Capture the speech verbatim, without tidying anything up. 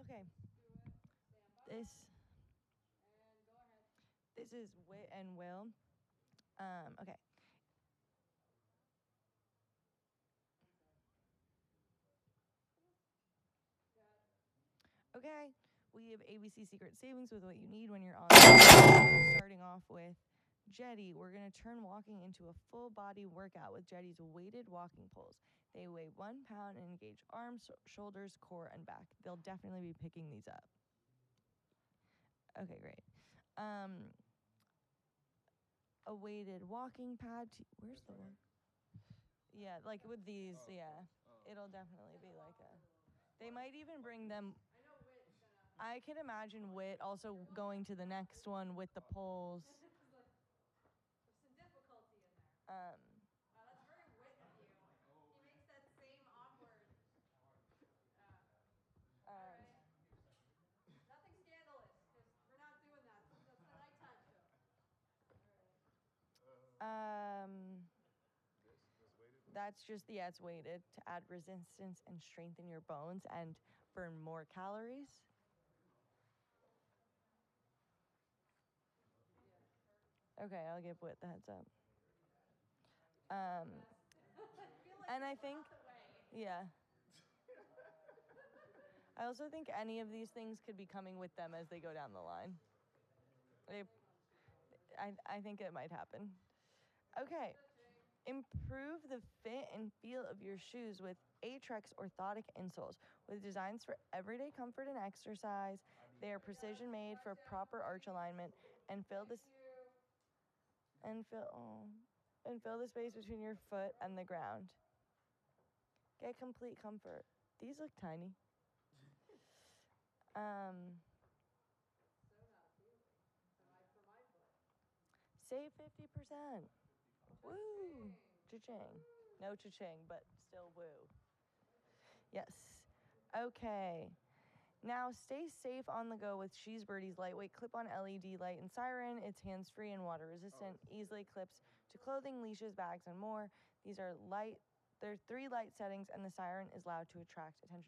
Okay. This. This is Wit and Will. Um, okay. Okay. We have A B C Secret Savings with what you need when you're on. Starting off with Jetty. We're going to turn walking into a full body workout with Jetty's weighted walking poles. They weigh one pound and engage arms, shoulders, core, and back. They'll definitely be picking these up. Okay, great. Um, a weighted walking pad. To, where's the one? Yeah, like with these, oh, yeah. Oh. It'll definitely be like a. They might even bring them. I can imagine Wit also going to the next one with the poles. There's some difficulty in there. Um. Wow, that's very Wit of you. He makes that same awkward. Uh, Um, all right. Nothing scandalous, because we're not doing that. That's the nighttime show. All right. Um. That's just, yeah, it's weighted to add resistance and strengthen your bones and burn more calories. Okay, I'll give Wit the heads up. Um, like and I think, yeah. I also think any of these things could be coming with them as they go down the line. They, I, I think it might happen. Okay. Improve the fit and feel of your shoes with Aetrex orthotic insoles. With designs for everyday comfort and exercise, they are precision made for proper arch alignment and fill this and fill oh, and fill the space between your foot and the ground. Get complete comfort. These look tiny. Um, save fifty percent. Woo! Cha-ching. No cha-ching, but still woo. Yes. Okay. Now, stay safe on the go with She's Birdie's lightweight clip-on L E D light and siren. It's hands-free and water-resistant, easily clips to clothing, leashes, bags, and more. These are light. There are three light settings, and the siren is loud to attract attention.